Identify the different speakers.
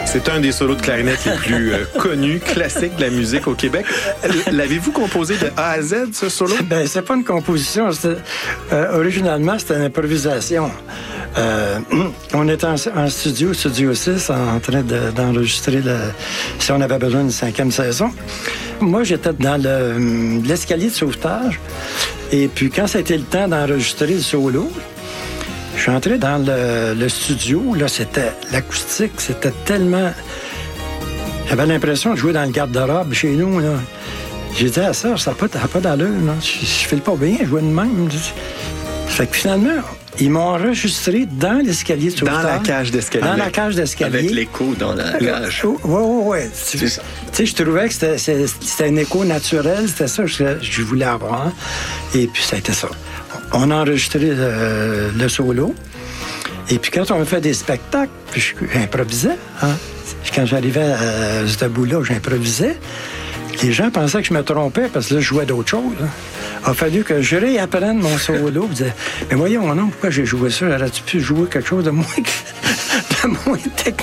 Speaker 1: C'est un des solos de clarinette les plus connus, classiques de la musique au Québec. L'avez-vous composé de A à Z, ce solo?
Speaker 2: Ben, c'est pas une composition. Originalement, c'était une improvisation. On était en studio 6, en train d'enregistrer si on avait besoin d'une 5e saison. Moi, j'étais dans l'escalier de sauvetage. Et puis, quand ça a été le temps d'enregistrer le solo, je suis entré dans le studio. Là, l'acoustique, c'était tellement... J'avais l'impression de jouer dans le garde-robe chez nous, là. J'ai dit à ça n'a pas d'allure, là. Je file pas bien, jouer de même. Fait que finalement, ils m'ont enregistré dans l'escalier de sauvetage.
Speaker 1: Dans la cage d'escalier.
Speaker 2: Dans la cage d'escalier.
Speaker 3: Avec l'écho dans la cage.
Speaker 2: Oui.
Speaker 3: C'est ça.
Speaker 2: Tu sais, je trouvais que c'était un écho naturel. C'était ça que je voulais avoir. Et puis, ça a été ça. On a enregistré le solo. Et puis, quand on a fait des spectacles, puis j'improvisais. Hein? Quand j'arrivais à ce bout-là, j'improvisais. Les gens pensaient que je me trompais parce que là, je jouais d'autres choses. Hein. Il a fallu que je réapprenne mon solo. Je disais, mais voyons, non, pourquoi j'ai joué ça? J'aurais-tu pu jouer quelque chose de moins technique?